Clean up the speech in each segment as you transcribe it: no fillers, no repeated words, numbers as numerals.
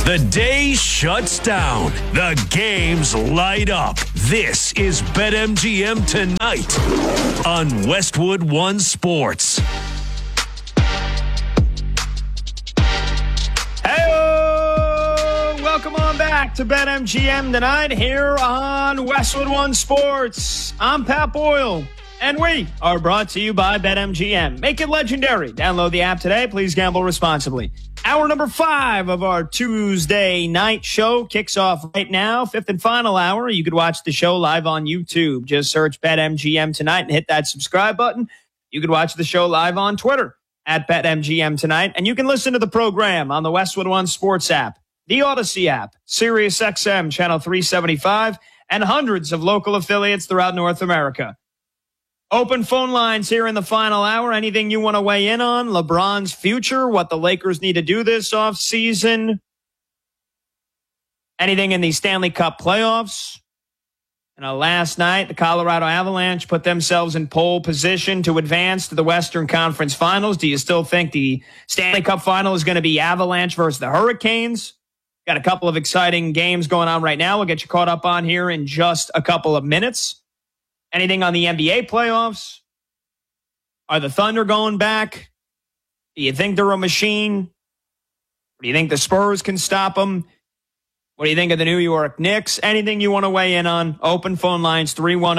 The day shuts down. The games light up. This is BetMGM Tonight on Westwood One Sports. Hey, welcome on back to BetMGM Tonight here on Westwood One Sports. I'm Pat Boyle, and we are brought to you by BetMGM. Make it legendary. Download the app today. Please gamble responsibly. Hour number 5 of our Tuesday night show kicks off right now. 5th and final hour. You could watch the show live on YouTube. Just search BetMGM Tonight and hit that subscribe button. You could watch the show live on Twitter at BetMGM Tonight. And you can listen to the program on the Westwood One Sports app, the Odyssey app, SiriusXM Channel 375, and hundreds of local affiliates throughout North America. Open phone lines here in the final hour. Anything you want to weigh in on? LeBron's future, what the Lakers need to do this offseason? Anything in the Stanley Cup playoffs? Last night, the Colorado Avalanche put themselves in pole position to advance to the Western Conference Finals. Do you still think the Stanley Cup final is going to be Avalanche versus the Hurricanes? Got a couple of exciting games going on right now. We'll get you caught up on here in just a couple of minutes. Anything on the NBA playoffs? Are the Thunder going back? Do you think they're a machine? Do you think the Spurs can stop them? What do you think of the New York Knicks? Anything you want to weigh in on? Open phone lines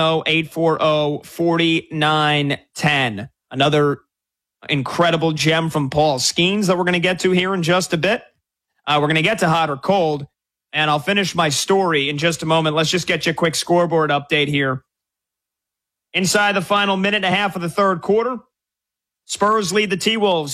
310-840-4910. Another incredible gem from Paul Skeens that we're going to get to here in just a bit. We're going to get to hot or cold, and I'll finish my story in just a moment. Let's just get you a quick scoreboard update here. Inside the final minute and a half of the third quarter, Spurs lead the T-Wolves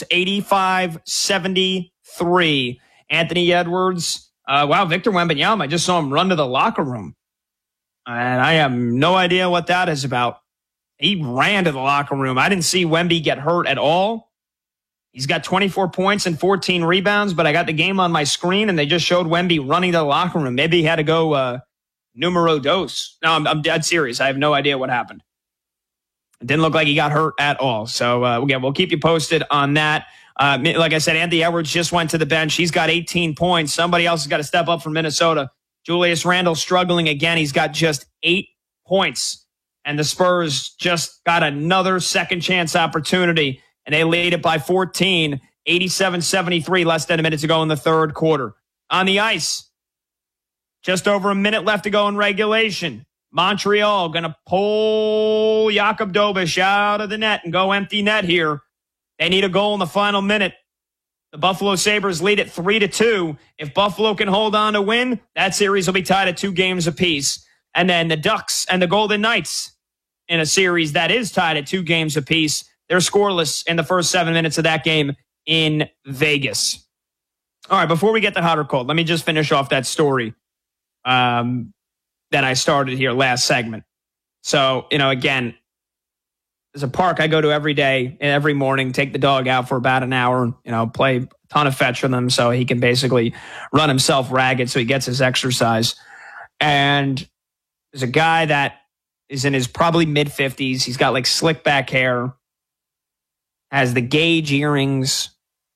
85-73. Anthony Edwards, Victor Wembanyama, I just saw him run to the locker room. And I have no idea what that is about. He ran to the locker room. I didn't see Wemby get hurt at all. He's got 24 points and 14 rebounds, but I got the game on my screen, and they just showed Wemby running to the locker room. Maybe he had to go numero dos. No, I'm dead serious. I have no idea what happened. It didn't look like he got hurt at all. So, we'll keep you posted on that. Like I said, Anthony Edwards just went to the bench. He's got 18 points. Somebody else has got to step up from Minnesota. Julius Randle struggling again. He's got just 8 points. And the Spurs just got another second chance opportunity. And they lead it by 14, 87-73, less than a minute to go in the third quarter. On the ice, just over a minute left to go in regulation. Montreal going to pull Jakub Dobeš out of the net and go empty net here. They need a goal in the final minute. The Buffalo Sabres lead it 3-2. If Buffalo can hold on to win, that series will be tied at 2 games apiece. And then the Ducks and the Golden Knights in a series that is tied at 2 games apiece. They're scoreless in the first 7 minutes of that game in Vegas. All right, before we get to hot or cold, let me just finish off that story that I started here last segment. So, again, there's a park I go to every day and every morning, take the dog out for about an hour, play a ton of fetch with him so he can basically run himself ragged so he gets his exercise. And there's a guy that is in his probably mid-50s. He's got like slick back hair, has the gauge earrings,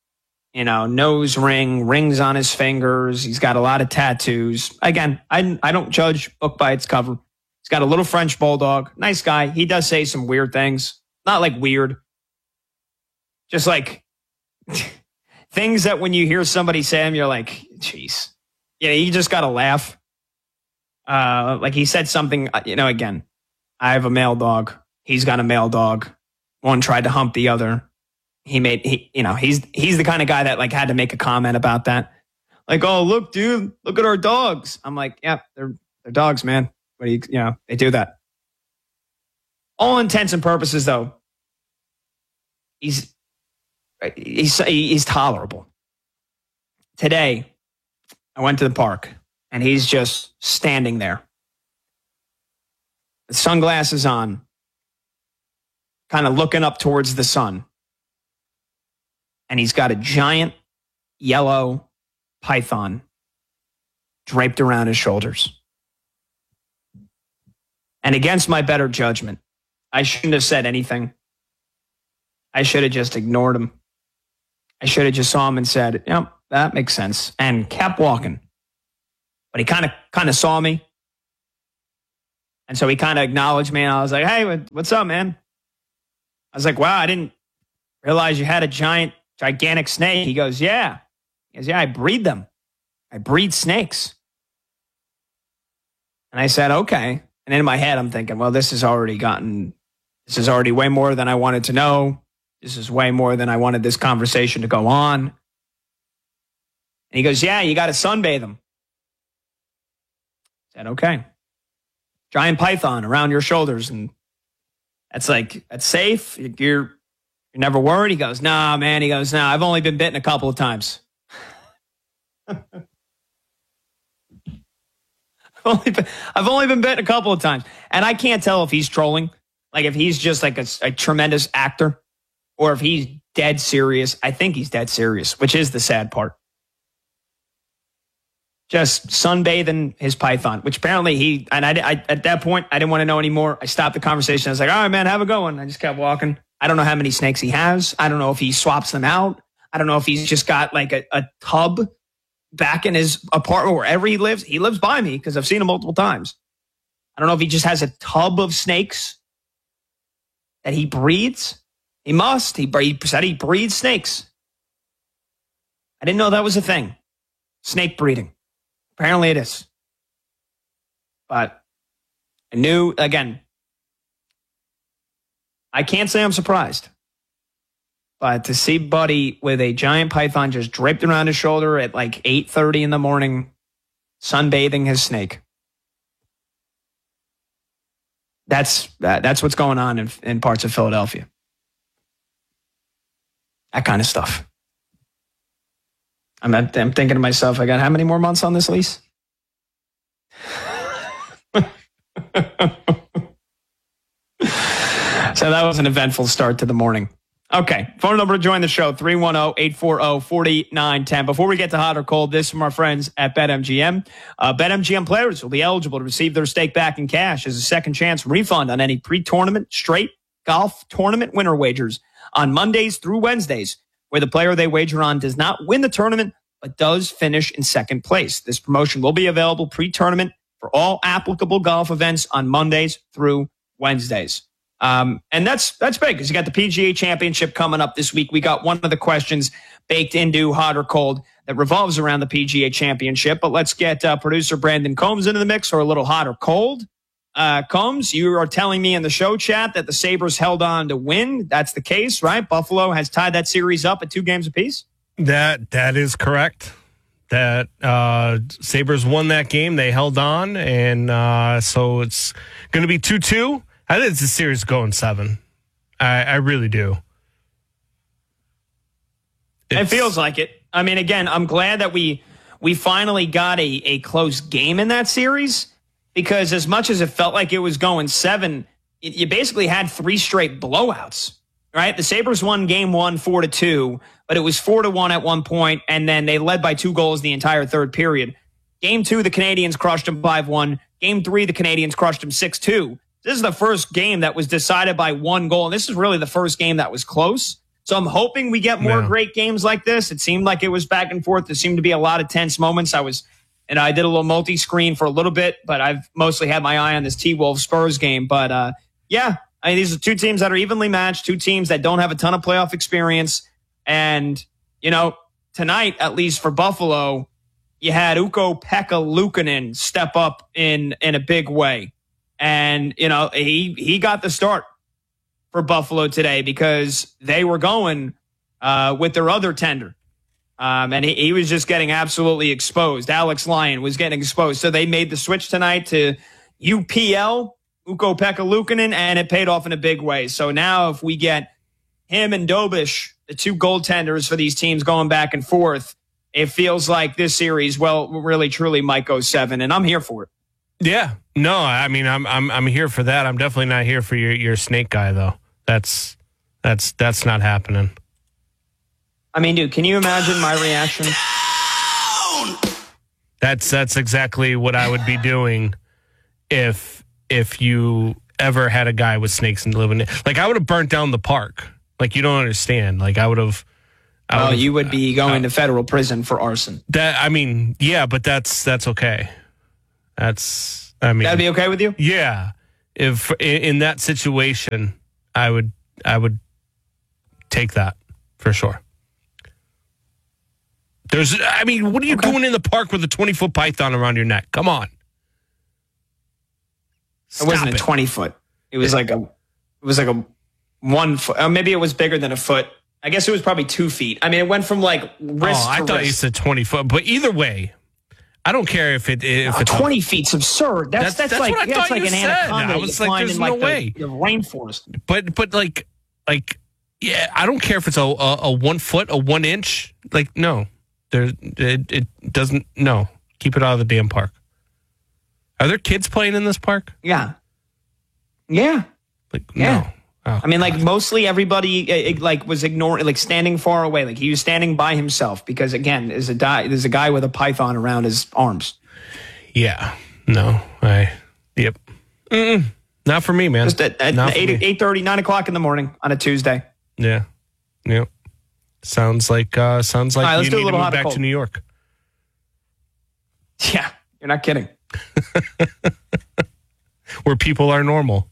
nose ring, rings on his fingers. He's got a lot of tattoos. Again, I don't judge book by its cover. He's got a little French bulldog. Nice guy. He does say some weird things. Not like weird. Just like things that when you hear somebody say them, you're like, jeez. You just got to laugh. Like he said something, again, I have a male dog. He's got a male dog. One tried to hump the other. He's the kind of guy that like had to make a comment about that. Like, oh, look, dude, look at our dogs. I'm like, yeah, they're dogs, man. But they do that. All intents and purposes, though, he's tolerable. Today, I went to the park, and he's just standing there, with sunglasses on, kind of looking up towards the sun. And he's got a giant yellow python draped around his shoulders. And against my better judgment, I shouldn't have said anything. I should have just ignored him. I should have just saw him and said, that makes sense. And kept walking. But he kind of saw me. And so he kind of acknowledged me. And I was like, hey, what's up, man? I was like, wow, I didn't realize you had a gigantic snake. He goes, yeah. He goes, yeah, I breed them. I breed snakes. And I said, okay. And in my head, I'm thinking, well, this is already way more than I wanted to know. This is way more than I wanted this conversation to go on. And he goes, yeah, you got to sunbathe them. I said, okay. Giant python around your shoulders. And that's safe. You're never worried. He goes, nah, man. He goes, nah, I've only been bitten a couple of times. I've only been bitten a couple of times. And I can't tell if he's trolling. Like if he's just like a tremendous actor or if he's dead serious. I think he's dead serious, which is the sad part. Just sunbathing his python, which apparently I at that point, I didn't want to know anymore. I stopped the conversation. I was like, all right, man, have a good one. I just kept walking. I don't know how many snakes he has. I don't know if he swaps them out. I don't know if he's just got like a tub back in his apartment wherever he lives. He lives by me because I've seen him multiple times. I don't know if he just has a tub of snakes that he breeds. He must. He said he breeds snakes. I didn't know that was a thing. Snake breeding. Apparently it is. But I knew, again, I can't say I'm surprised. But to see Buddy with a giant python just draped around his shoulder at like 8:30 in the morning, sunbathing his snake. That's what's going on in parts of Philadelphia. That kind of stuff. I'm thinking to myself, I got how many more months on this lease? So that was an eventful start to the morning. Okay, phone number to join the show, 310-840-4910. Before we get to hot or cold, this from our friends at BetMGM. BetMGM players will be eligible to receive their stake back in cash as a second chance refund on any pre-tournament straight golf tournament winner wagers on Mondays through Wednesdays, where the player they wager on does not win the tournament, but does finish in second place. This promotion will be available pre-tournament for all applicable golf events on Mondays through Wednesdays. And that's big because you got the PGA Championship coming up this week. We got one of the questions baked into hot or cold that revolves around the PGA Championship. But let's get producer Brandon Combs into the mix for a little hot or cold. Combs, you are telling me in the show chat that the Sabres held on to win. That's the case, right? Buffalo has tied that series up at 2 games apiece. That is correct. That Sabres won that game. They held on, and so it's going to be 2-2. I think it's a series going 7. I really do. It feels like it. I mean, again, I'm glad that we finally got a close game in that series, because as much as it felt like it was going 7, you basically had 3 straight blowouts, right? The Sabres won game 1 4-2, but it was 4-1 at one point, and then they led by 2 goals the entire third period. Game 2, the Canadians crushed them 5-1. Game 3, the Canadians crushed them 6-2. This is the first game that was decided by 1 goal, and this is really the first game that was close. So I'm hoping we get more great games like this. It seemed like it was back and forth. There seemed to be a lot of tense moments. I did a little multi-screen for a little bit, but I've mostly had my eye on this T-Wolves Spurs game. But yeah, I mean, these are 2 teams that are evenly matched, 2 teams that don't have a ton of playoff experience. And, you know, tonight, at least for Buffalo, you had Ukko-Pekka Luukkonen step up in a big way. And, you know, he got the start for Buffalo today because they were going with their other tender. And he was just getting absolutely exposed. Alex Lyon was getting exposed. So they made the switch tonight to UPL, Ukko-Pekka Luukkonen, and it paid off in a big way. So now if we get him and Dobish, the 2 goaltenders for these teams going back and forth, it feels like this series, well, really, truly might go 7, and I'm here for it. Yeah, no, I mean, I'm here for that. I'm definitely not here for your snake guy though. That's not happening. I mean, dude, can you imagine my reaction? That's exactly what I would be doing if you ever had a guy with snakes and living. Like I would have burnt down the park. Like you don't understand. Like I would have Well, you would be going to federal prison for arson. Yeah, but that's okay. That'd be okay with you? Yeah. If in that situation, I would take that for sure. What are you doing in the park with a 20-foot python around your neck? Come on. It wasn't a 20-foot. It was like a 1 foot. Maybe it was bigger than a foot. I guess it was probably 2 feet. I mean, it went from like wrist to I thought you said 20 foot. But either way, I don't care if it's 20 feet's absurd. That's like what I thought like you an said. anaconda. I was like, there's no way. The rainforest. But yeah, I don't care if it's a 1 foot, a 1 inch. Like, no, it doesn't. No, keep it out of the damn park. Are there kids playing in this park? Yeah. Like, no. Oh, I mean, like mostly everybody was ignoring, like standing far away. Like he was standing by himself because again, there's a guy with a python around his arms. Yeah. No. Yep. Not for me, man. Just at 8:30, 9 o'clock in the morning on a Tuesday. Yeah. Yep. Sounds like right, you need to move back cold. to New York. Yeah. You're not kidding. Where people are normal.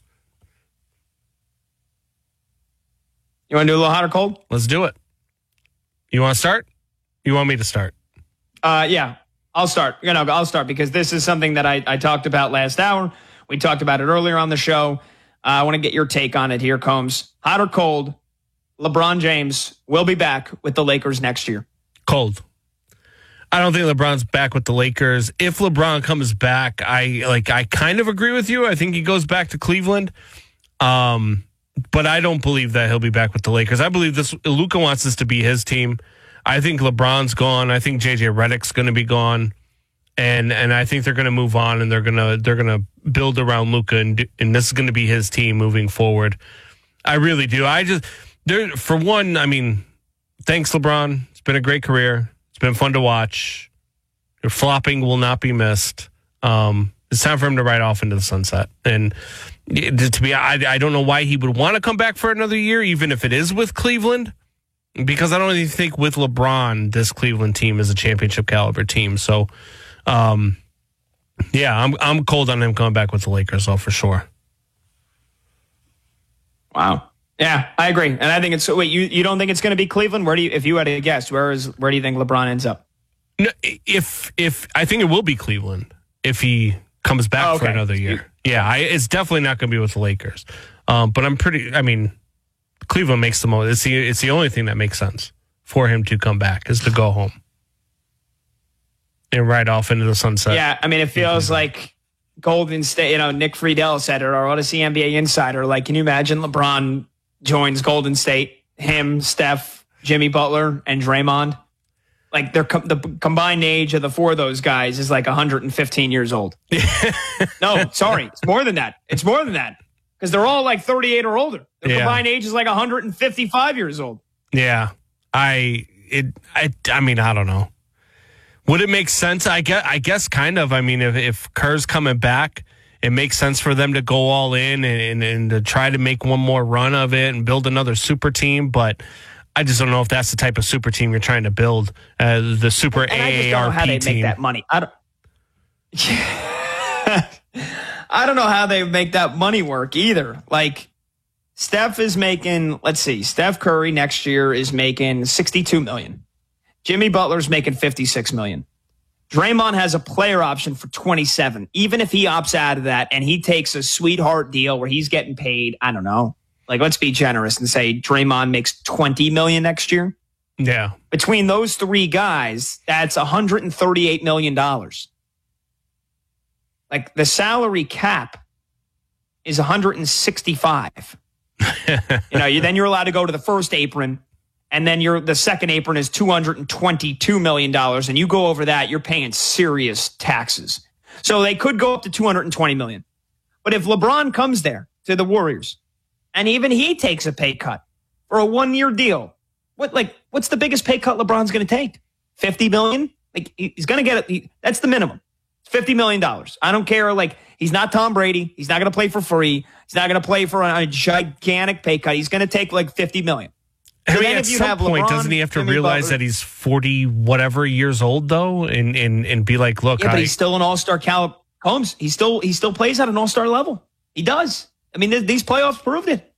You want to do a little hot or cold? Let's do it. You want to start? You want me to start? Yeah, I'll start. I'll start because this is something that I talked about last hour. We talked about it earlier on the show. I want to get your take on it. Here comes hot or cold. LeBron James will be back with the Lakers next year. Cold. I don't think LeBron's back with the Lakers. If LeBron comes back, I kind of agree with you. I think he goes back to Cleveland. But I don't believe that he'll be back with the Lakers. I believe Luka wants this to be his team. I think LeBron's gone. I think JJ Redick's going to be gone, and I think they're going to move on and they're gonna build around Luka, and this is going to be his team moving forward. I really do. For one, I mean, thanks LeBron. It's been a great career. It's been fun to watch. Your flopping will not be missed. It's time for him to ride off into the sunset. And I don't know why he would want to come back for another year, even if it is with Cleveland, because I don't even think with LeBron, this Cleveland team is a championship caliber team. So, yeah, I'm cold on him coming back with the Lakers, though, for sure. Wow. Yeah, I agree. And I think it's, wait, you don't think it's going to be Cleveland? If you had to guess, where do you think LeBron ends up? No, if I think it will be Cleveland if he comes back for another year. Yeah, it's definitely not going to be with the Lakers. But Cleveland makes the most. It's the only thing that makes sense for him to come back is to go home and ride off into the sunset. Yeah, I mean, it feels like Golden State, Nick Friedel said it, or Odyssey NBA Insider. Like, can you imagine LeBron joins Golden State, him, Steph, Jimmy Butler, and Draymond? Like, the combined age of the four of those guys is like 115 years old. No, sorry. It's more than that. Because they're all like 38 or older. Their combined age is like 155 years old. Yeah. I don't know. Would it make sense? I guess kind of. I mean, if Kerr's coming back, it makes sense for them to go all in and to try to make one more run of it and build another super team. But I just don't know if that's the type of super team you're trying to build, the super AARP team. I just don't know how they make that money. I don't know how they make that money work either. Like, Steph is making, Steph Curry next year is making $62 million. Jimmy Butler's making $56 million. Draymond has a player option for $27. Even if he opts out of that and he takes a sweetheart deal where he's getting paid, I don't know. Like, let's be generous and say Draymond makes $20 million next year. Yeah. Between those three guys, that's $138 million. Like, the salary cap is 165. Then you're allowed to go to the first apron, and then the second apron is $222 million, and you go over that, you're paying serious taxes. So they could go up to $220 million. But if LeBron comes there to the Warriors, and even he takes a pay cut for a 1-year deal, what's the biggest pay cut LeBron's going to take? $50 million? Like, he's going to get it. That's the minimum. It's $50 million. I don't care. Like, he's not Tom Brady. He's not going to play for free. He's not going to play for a gigantic pay cut. He's going to take like $50 million. I So mean, then at if you some have point, LeBron, doesn't he have to Jimmy realize Butler- that he's 40 whatever years old though, and be like, look, Yeah, but he's still an all-star caliber. Combs, he still plays at an all-star level. He does. I mean, these playoffs proved it.